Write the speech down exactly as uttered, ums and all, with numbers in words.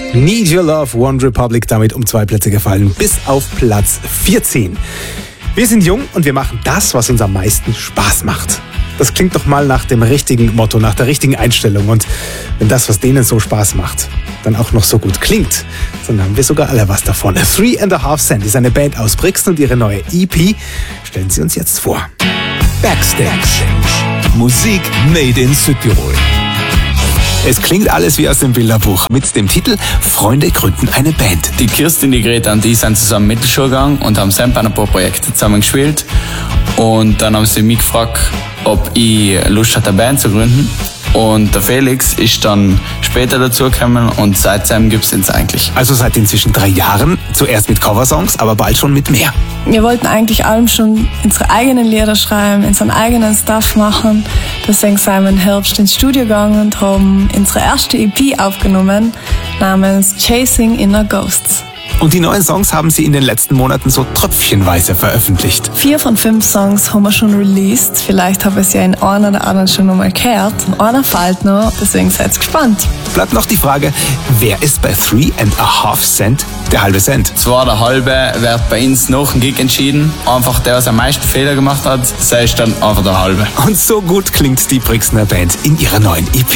Need Your Love, One Republic, damit um zwei Plätze gefallen, bis auf Platz vierzehn. Wir sind jung und wir machen das, was uns am meisten Spaß macht. Das klingt doch mal nach dem richtigen Motto, nach der richtigen Einstellung. Und wenn das, was denen so Spaß macht, dann auch noch so gut klingt, dann haben wir sogar alle was davon. Three and a Half Cent ist eine Band aus Brixen und ihre neue E P stellen sie uns jetzt vor. Backstage. Musik made in Südtirol. Es klingt alles wie aus dem Bilderbuch mit dem Titel Freunde gründen eine Band. Die Kirstin, die Greta und die sind zusammen Mittelschule gegangen und haben selber ein paar Projekte zusammen gespielt. Und dann haben sie mich gefragt, ob ich Lust hatte, eine Band zu gründen. Und der Felix ist dann später dazugekommen und seitdem gibt es uns eigentlich. Also seit inzwischen drei Jahren, zuerst mit Coversongs, aber bald schon mit mehr. Wir wollten eigentlich allem schon unsere eigenen Lieder schreiben, unseren eigenen Stuff machen. Deswegen sind wir im Herbst ins Studio gegangen und haben unsere erste E P aufgenommen, namens Chasing Inner Ghosts. Und die neuen Songs haben sie in den letzten Monaten so tröpfchenweise veröffentlicht. Vier von fünf Songs haben wir schon released. Vielleicht habe ich es ja in einer oder anderen schon nochmal gehört. Einer fehlt noch, deswegen seid gespannt. Bleibt noch die Frage, wer ist bei Three and a Half Cent der halbe Cent? Zwar der halbe wird bei uns nach dem Gig entschieden. Einfach der, was am meisten Fehler gemacht hat, sei ist dann einfach der halbe. Und so gut klingt die Brixner Band in ihrer neuen E P.